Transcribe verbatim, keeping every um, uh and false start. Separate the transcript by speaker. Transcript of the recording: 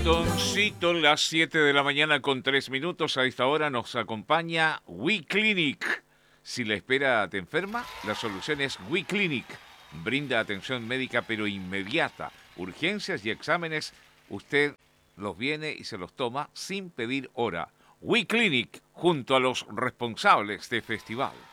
Speaker 1: Ratoncito, las siete de la mañana con tres minutos. A esta hora nos acompaña WeClinic. Si la espera te enferma, la solución es WeClinic. Brinda atención médica pero inmediata. Urgencias y exámenes, usted los viene y se los toma sin pedir hora. WeClinic, junto a los responsables de festival.